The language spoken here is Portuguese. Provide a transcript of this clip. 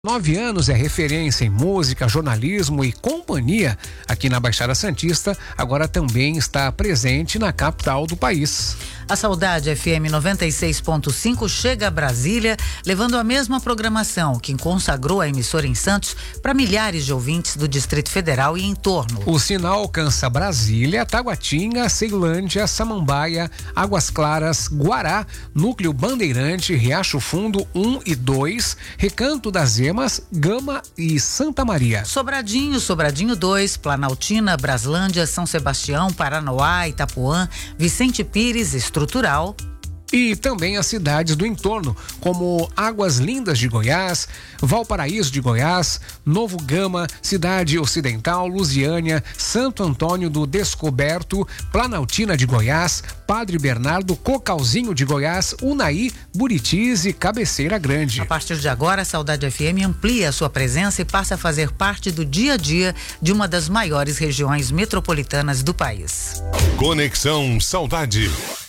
9 anos é referência em música, jornalismo e companhia aqui na Baixada Santista, agora também está presente na capital do país. A Saudade FM 96.5 chega a Brasília, levando a mesma programação que consagrou a emissora em Santos para milhares de ouvintes do Distrito Federal e entorno. O sinal alcança Brasília, Taguatinga, Ceilândia, Samambaia, Águas Claras, Guará, Núcleo Bandeirante, Riacho Fundo 1 e 2, Recanto das Emas, Gama e Santa Maria. Sobradinho 2, Planaltina, Braslândia, São Sebastião, Paranoá, Itapuã, Vicente Pires, Estrutural. E também as cidades do entorno, como Águas Lindas de Goiás, Valparaíso de Goiás, Novo Gama, Cidade Ocidental, Lusiânia, Santo Antônio do Descoberto, Planaltina de Goiás, Padre Bernardo, Cocalzinho de Goiás, Unaí, Buritis e Cabeceira Grande. A partir de agora, a Saudade FM amplia a sua presença e passa a fazer parte do dia a dia de uma das maiores regiões metropolitanas do país. Conexão Saudade.